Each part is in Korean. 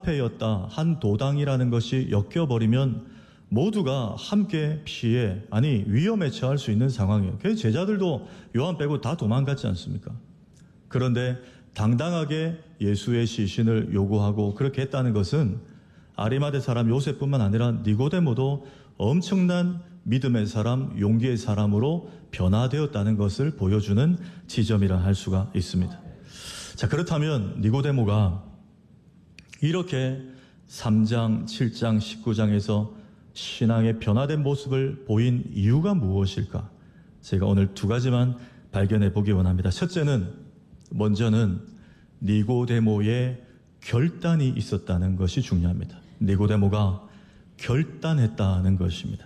패였다, 한 도당이라는 것이 엮여버리면 모두가 함께 피해, 아니 위험에 처할 수 있는 상황이에요. 그래서 제자들도 요한 빼고 다 도망갔지 않습니까? 그런데 당당하게 예수의 시신을 요구하고 그렇게 했다는 것은 아리마대 사람 요셉뿐만 아니라 니고데모도 엄청난 믿음의 사람, 용기의 사람으로 변화되었다는 것을 보여주는 지점이라 할 수가 있습니다. 자, 그렇다면 니고데모가 이렇게 3장, 7장, 19장에서 신앙의 변화된 모습을 보인 이유가 무엇일까? 제가 오늘 두 가지만 발견해 보기 원합니다. 첫째는, 먼저는 니고데모의 결단이 있었다는 것이 중요합니다. 니고데모가 결단했다는 것입니다.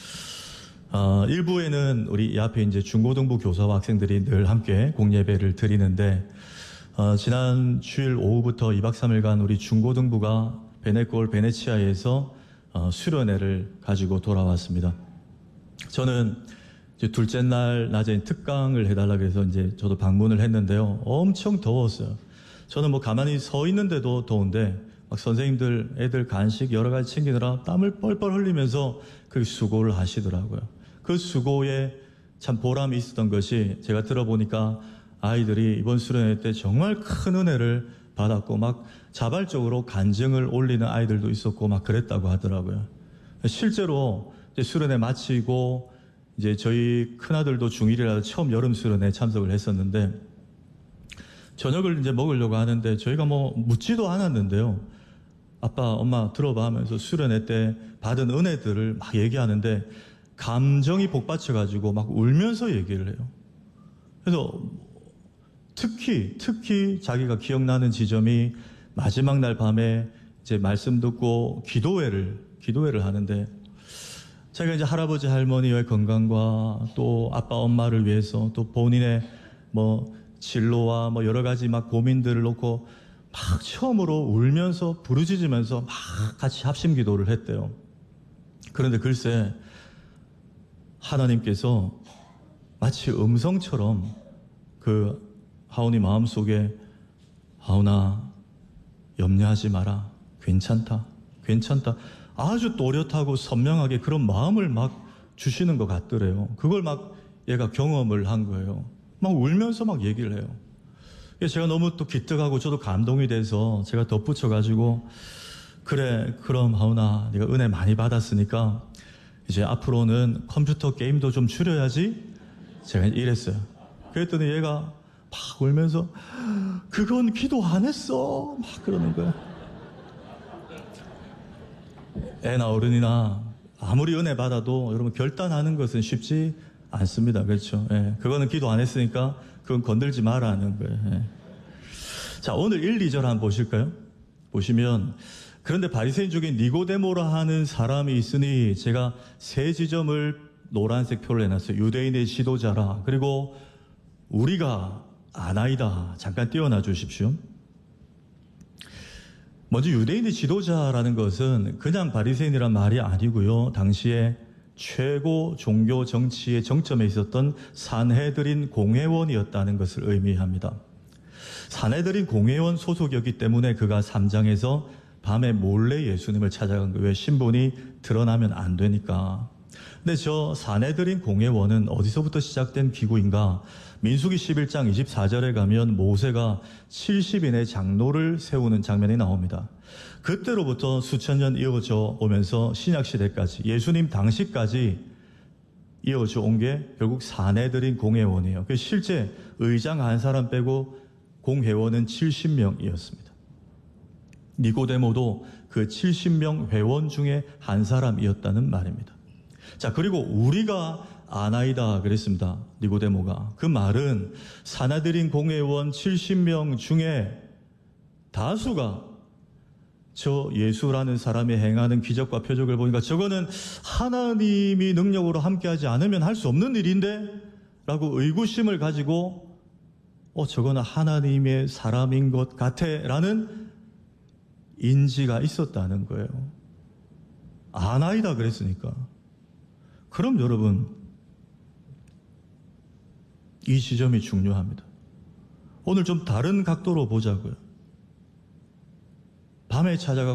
일부에는 우리 이 앞에 이제 중고등부 교사와 학생들이 늘 함께 공예배를 드리는데, 지난 주일 오후부터 2박 3일간 우리 중고등부가 베네골 베네치아에서 수련회를 가지고 돌아왔습니다. 저는 이제 둘째 날 낮에 특강을 해달라고 해서 이제 저도 방문을 했는데요. 엄청 더웠어요. 저는 뭐 가만히 서 있는데도 더운데 막 선생님들 애들 간식 여러 가지 챙기느라 땀을 뻘뻘 흘리면서 그 수고를 하시더라고요. 그 수고에 참 보람이 있었던 것이, 제가 들어보니까 아이들이 이번 수련회 때 정말 큰 은혜를 받았고 막 자발적으로 간증을 올리는 아이들도 있었고 막 그랬다고 하더라고요. 실제로 이제 수련회 마치고 이제 저희 큰아들도 중1이라 처음 여름 수련회 참석을 했었는데, 저녁을 이제 먹으려고 하는데 저희가 뭐 묻지도 않았는데요. 아빠, 엄마 들어봐 하면서 수련회 때 받은 은혜들을 막 얘기하는데 감정이 복받쳐가지고 막 울면서 얘기를 해요. 그래서 특히 자기가 기억나는 지점이 마지막 날 밤에 이제 말씀 듣고 기도회를 하는데, 자기가 이제 할아버지 할머니의 건강과 또 아빠 엄마를 위해서 또 본인의 뭐 진로와 뭐 여러 가지 막 고민들을 놓고 막 처음으로 울면서 부르짖으면서 막 같이 합심 기도를 했대요. 그런데 글쎄 하나님께서 마치 음성처럼 그 하온이 마음속에, 하온아 염려하지 마라, 괜찮다 아주 또렷하고 선명하게 그런 마음을 막 주시는 것 같더래요. 그걸 막 얘가 경험을 한 거예요. 막 울면서 막 얘기를 해요. 제가 너무 또 기특하고 저도 감동이 돼서 제가 덧붙여가지고, 그래 그럼 하온아 네가 은혜 많이 받았으니까 이제 앞으로는 컴퓨터 게임도 좀 줄여야지, 제가 이랬어요. 그랬더니 얘가 막 울면서 그건 기도 안 했어 막 그러는 거야. 애나 어른이나 아무리 은혜 받아도 여러분 결단하는 것은 쉽지 않습니다. 그렇죠? 예, 그거는 기도 안 했으니까 그건 건들지 마라는 거예요. 예. 자, 오늘 1, 2절 한번 보실까요? 보시면, 그런데 바리새인 중에 니고데모라 하는 사람이 있으니, 제가 세 지점을 노란색 표를 해놨어요. 유대인의 지도자라, 그리고 우리가 아나이다. 잠깐 띄워놔 주십시오. 먼저 유대인의 지도자라는 것은 그냥 바리새인이란 말이 아니고요. 당시에 최고 종교 정치의 정점에 있었던 산헤드린 공회원이었다는 것을 의미합니다. 산헤드린 공회원 소속이었기 때문에 그가 3장에서 밤에 몰래 예수님을 찾아간 거예요. 왜? 신분이 드러나면 안 되니까. 근데 저 산헤드린 공회원은 어디서부터 시작된 기구인가? 민수기 11장 24절에 가면 모세가 70인의 장로를 세우는 장면이 나옵니다. 그때로부터 수천 년 이어져 오면서 신약시대까지, 예수님 당시까지 이어져 온 게 결국 산헤드린 공회원이에요. 실제 의장 한 사람 빼고 공회원은 70명이었습니다. 니고데모도 그 70명 회원 중에 한 사람이었다는 말입니다. 자, 그리고 우리가 아나이다 그랬습니다. 니고데모가. 그 말은 산헤드린 공회원 70명 중에 다수가 저 예수라는 사람이 행하는 기적과 표적을 보니까 저거는 하나님이 능력으로 함께하지 않으면 할 수 없는 일인데? 라고 의구심을 가지고 저거는 하나님의 사람인 것 같아 라는 인지가 있었다는 거예요. 아나이다 그랬으니까. 그럼 여러분, 이 지점이 중요합니다. 오늘 좀 다른 각도로 보자고요. 밤에 찾아가